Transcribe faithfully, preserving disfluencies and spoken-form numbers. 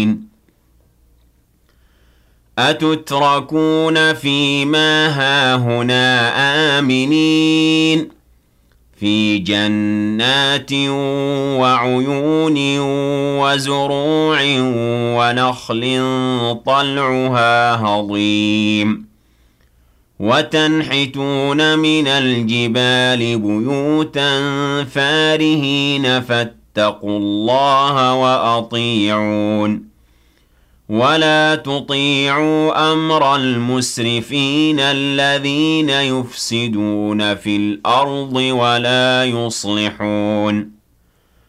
أتتركون فيما هاهنا آمنين في جنات وعيون وزروع ونخل طلعها هضيم وتنحتون من الجبال بيوتا فارهين فاتقوا الله وأطيعون ولا تطيعوا أمر المسرفين الذين يفسدون في الأرض ولا يصلحون